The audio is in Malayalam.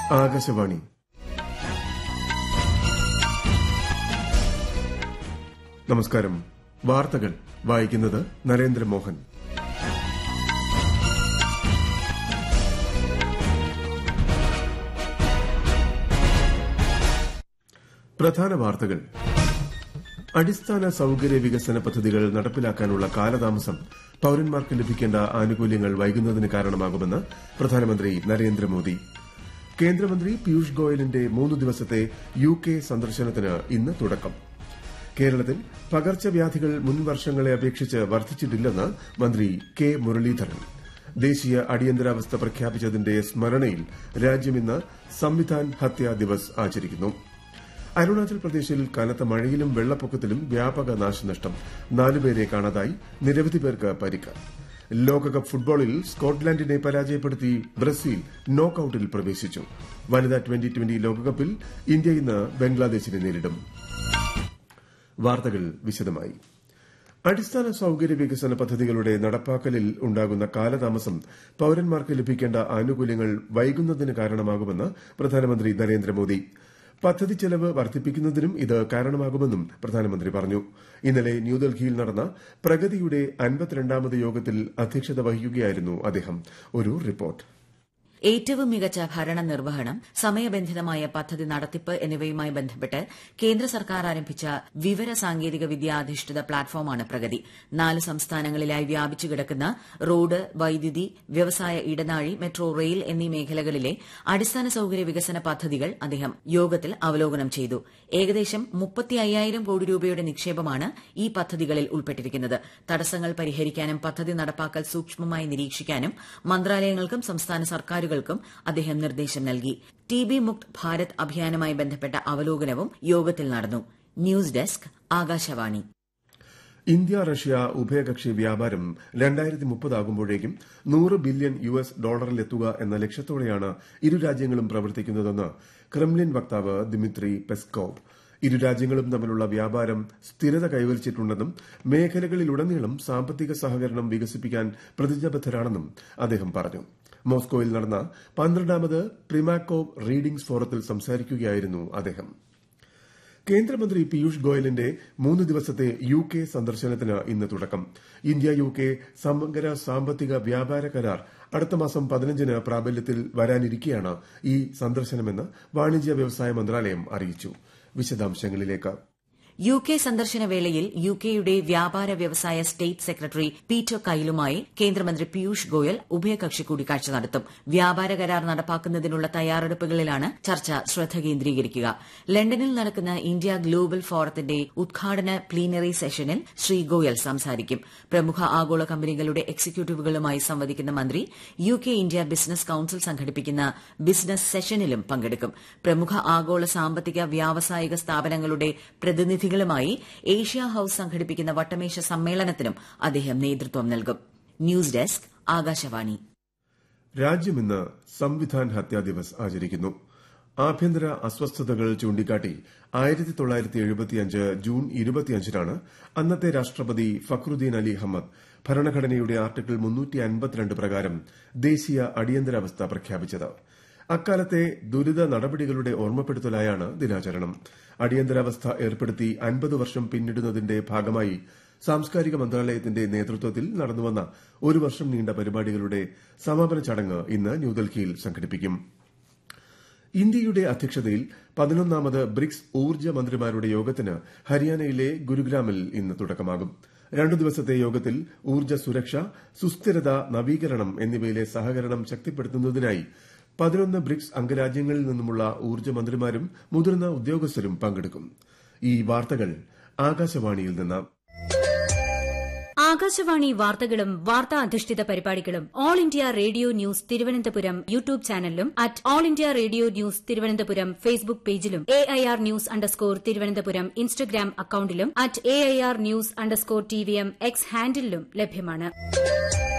ആകാശവാണി. നമസ്കാരം. വാർത്തകൾ വായിക്കുന്നത് നരേന്ദ്രമോഹൻ. പ്രധാന വാർത്തകൾ. അടിസ്ഥാന സൌകര്യ വികസന പദ്ധതികൾ നടപ്പിലാക്കാനുള്ള കാലതാമസം പൌരന്മാർക്ക് ലഭിക്കേണ്ട ആനുകൂല്യങ്ങൾ വൈകുന്നതിന് കാരണമാകുമെന്ന് പ്രധാനമന്ത്രി നരേന്ദ്രമോദി. കേന്ദ്രമന്ത്രി പീയൂഷ് ഗോയലിന്റെ 3 ദിവസത്തെ യുകെ സന്ദർശനത്തിന് ഇന്ന് തുടക്കം. കേരളത്തിൽ പകർച്ചവ്യാധികൾ മുൻ വർഷങ്ങളെ അപേക്ഷിച്ച് വർദ്ധിച്ചിട്ടില്ലെന്ന് മന്ത്രി കെ മുരളീധരൻ. ദേശീയ അടിയന്തരാവസ്ഥ പ്രഖ്യാപിച്ചതിന്റെ സ്മരണയിൽ രാജ്യം ഇന്ന് സംവിധാൻ ഹത്യാ ദിവസ് ആചരിക്കുന്നു. അരുണാചൽ പ്രദേശിൽ കനത്ത മഴയിലും വെള്ളപ്പൊക്കത്തിലും വ്യാപക നാശനഷ്ടം. 4 പേരെ കാണാതായി, നിരവധി പേർക്ക് പരിക്ക്. ലോകകപ്പ് ഫുട്ബോളിൽ സ്കോട്ട്ലൻഡിനെ പരാജയപ്പെടുത്തി ബ്രസീൽ നോക്കൌട്ടിൽ പ്രവേശിച്ചു. വനിതാ 2020 ലോകകപ്പിൽ ഇന്ത്യ ഇന്ന് ബംഗ്ലാദേശിനെ നേരിടും. വാർത്തകൾ വിശദമായി. അടിസ്ഥാന സൌകര്യ വികസന പദ്ധതികളുടെ നടപ്പാക്കലിൽ ഉണ്ടാകുന്ന കാലതാമസം പൌരന്മാർക്ക് ലഭിക്കേണ്ട ആനുകൂല്യങ്ങൾ വൈകുന്നതിന് കാരണമാകുമെന്ന് പ്രധാനമന്ത്രി നരേന്ദ്രമോദി. പദ്ധതി ചെലവ് വർദ്ധിപ്പിക്കുന്നതിനും ഇത് കാരണമാകുമെന്നും പ്രധാനമന്ത്രി പറഞ്ഞു. ഇന്നലെ ന്യൂഡൽഹിയിൽ നടന്ന പ്രഗതിയുടെ 52ാമത് യോഗത്തിൽ അധ്യക്ഷത വഹിക്കുകയായിരുന്നു അദ്ദേഹം. ഒരു റിപ്പോർട്ട്. ഏറ്റവും മികച്ച ഭരണ നിർവഹണം, സമയബന്ധിതമായ പദ്ധതി നടത്തിപ്പ് എന്നിവയുമായി ബന്ധപ്പെട്ട് കേന്ദ്ര സർക്കാർ ആരംഭിച്ച വിവര സാങ്കേതിക വിദ്യാധിഷ്ഠിത പ്ലാറ്റ്ഫോമാണ് പ്രഗതി. 4 സംസ്ഥാനങ്ങളിലായി വ്യാപിച്ചു കിടക്കുന്ന റോഡ്, വൈദ്യുതി, വ്യവസായ ഇടനാഴി, മെട്രോ റെയിൽ എന്നീ മേഖലകളിലെ അടിസ്ഥാന സൌകര്യ വികസന പദ്ധതികൾ അദ്ദേഹം യോഗത്തിൽ അവലോകനം ചെയ്തു. ഏകദേശം 35,000 കോടി രൂപയുടെ നിക്ഷേപമാണ് ഈ പദ്ധതികളിൽ ഉൾപ്പെട്ടിരിക്കുന്നത്. തടസ്സങ്ങൾ പരിഹരിക്കാനും പദ്ധതി നടപ്പാക്കൽ സൂക്ഷ്മമായി നിരീക്ഷിക്കാനും മന്ത്രാലയങ്ങൾക്കും സംസ്ഥാന സർക്കാരുകൾക്കും അദ്ദേഹം നിർദ്ദേശം നൽകി. ടിബി മുക്ത് ഭാരത് അഭിയാനുമായി ബന്ധപ്പെട്ട അവലോകനവും യോഗത്തിൽ നടന്നു. News desk, Akashvani. India Russia ഉഭയകക്ഷി വ്യാപാരം 2030 ആകുമ്പോഴേക്കും $100 ബില്യൺ ഡോളറിലെത്തുക എന്ന ലക്ഷ്യത്തോടെയാണ് ഇരു രാജ്യങ്ങളും പ്രവർത്തിക്കുന്നതെന്ന് ക്രെംലിൻ വക്താവ് ദിമിത്രി പെസ്കോവ്. ഇരു രാജ്യങ്ങളും തമ്മിലുള്ള വ്യാപാരം സ്ഥിരത കൈവരിച്ചിട്ടുണ്ടെന്നും മേഖലകളിലുടനീളം സാമ്പത്തിക സഹകരണം വികസിപ്പിക്കാൻ പ്രതിജ്ഞാബദ്ധരാണെന്നും അദ്ദേഹം പറഞ്ഞു. മോസ്കോയിൽ നടന്ന 12ാമത് പ്രിമാക്കോവ് റീഡിംഗ്സ് ഫോറത്തിൽ സംസാരിക്കുകയായിരുന്നു അദ്ദേഹം. കേന്ദ്രമന്ത്രി പീയൂഷ് ഗോയലിന്റെ 3 ദിവസത്തെ യുകെ സന്ദർശനത്തിന് ഇന്ന് തുടക്കം. ഇന്ത്യ യുകെ സമഗ്ര സാമ്പത്തിക വ്യാപാര കരാർ അടുത്ത മാസം 15-ന് പ്രാബല്യത്തിൽ വരാനിരിക്കെയാണ് ഈ സന്ദർശനമെന്ന് വാണിജ്യ വ്യവസായ മന്ത്രാലയം അറിയിച്ചു. വിശദാംശങ്ങളിലേക്ക്. യുകെ സന്ദർശന വേളയിൽ യുകെയുടെ വ്യാപാര വ്യവസായ സ്റ്റേറ്റ് സെക്രട്ടറി പീറ്റർ കൈലുമായി കേന്ദ്രമന്ത്രി പീയൂഷ് ഗോയൽ ഉഭയകക്ഷി കൂടിക്കാഴ്ച നടത്തും. വ്യാപാര കരാർ നടപ്പാക്കുന്നതിനുള്ള തയ്യാറെടുപ്പുകളിലാണ് ചർച്ച ശ്രദ്ധ കേന്ദ്രീകരിക്കുക. ലണ്ടനിൽ നടക്കുന്ന ഇന്ത്യ ഗ്ലോബൽ ഫോറത്തിന്റെ ഉദ്ഘാടന പ്ലീനറി സെഷനിൽ ശ്രീ ഗോയൽ സംസാരിക്കും. പ്രമുഖ ആഗോള കമ്പനികളുടെ എക്സിക്യൂട്ടീവുകളുമായി സംവദിക്കുന്ന മന്ത്രി യുകെ ഇന്ത്യ ബിസിനസ് കൌൺസിൽ സംഘടിപ്പിക്കുന്ന ബിസിനസ് സെഷനിലും പങ്കെടുക്കും. പ്രമുഖ ആഗോള സാമ്പത്തിക വ്യാവസായിക സ്ഥാപനങ്ങളുടെ പ്രതിനിധി ുമായി ഏഷ്യ ഹൌസ് സംഘടിപ്പിക്കുന്ന വട്ടമേശ സമ്മേളനത്തിനും അദ്ദേഹം നേതൃത്വം നൽകും. News desk, Akashvani. രാജ്യം ഇന്ന് സംവിധാൻ ഹത്യാ ദിവസ് ആചരിക്കുന്നു. ആഭ്യന്തര അസ്വസ്ഥതകൾ ചൂണ്ടിക്കാട്ടി 1975 ജൂൺ 25-നാണ് അന്നത്തെ രാഷ്ട്രപതി ഫക്രുദ്ദീൻ അലി അഹമ്മദ് ഭരണഘടനയുടെ ആർട്ടിക്കിൾ 352 പ്രകാരം ദേശീയ അടിയന്തരാവസ്ഥ പ്രഖ്യാപിച്ചത്. അക്കാലത്തെ ദുരിത നടപടികളുടെ ഓർമ്മപ്പെടുത്തലായാണ് ദിനാചരണം. അടിയന്തരാവസ്ഥ ഏർപ്പെടുത്തി 50 വർഷം പിന്നിടുന്നതിന്റെ ഭാഗമായി സാംസ്കാരിക മന്ത്രാലയത്തിന്റെ നേതൃത്വത്തിൽ നടന്നുവന്ന 1 വർഷം നീണ്ട പരിപാടികളുടെ സമാപന ചടങ്ങ് ഇന്ന് ന്യൂഡൽഹിയിൽ സംഘടിപ്പിക്കും. ഇന്ത്യയുടെ അധ്യക്ഷതയിൽ 11ാമത് ബ്രിക്സ് ഊർജ്ജ മന്ത്രിമാരുടെ യോഗത്തിന് ഹരിയാനയിലെ ഗുരുഗ്രാമിൽ ഇന്ന് തുടക്കമാകും. 2 ദിവസത്തെ യോഗത്തിൽ ഊർജ്ജ സുരക്ഷ, സുസ്ഥിരത, നവീകരണം എന്നിവയിലെ സഹകരണം ശക്തിപ്പെടുത്തുന്നതിനായി 11 ബ്രിക്സ് അംഗരാജ്യങ്ങളിൽ നിന്നുമുള്ള ഊർജ്ജ മന്ത്രിമാരും മുതിർന്ന ഉദ്യോഗസ്ഥരും പങ്കെടുക്കും. ഈ വാർത്തകൾ ആകാശവാണിയിൽ നിന്ന്. ആകാശവാണി വാർത്തകളും വാർത്താ അധിഷ്ഠിത പരിപാടികളും all India radio news Thiruvananthapuram YouTube ചാനലിലും @all India radio news Thiruvananthapuram Facebook പേജിലും AIR ന്യൂസ് _തിരുവനന്തപുരം ഇൻസ്റ്റഗ്രാം അക്കൌണ്ടിലും @AIR ന്യൂസ് _TVM X ഹാൻഡിലും ലഭ്യമാണ്.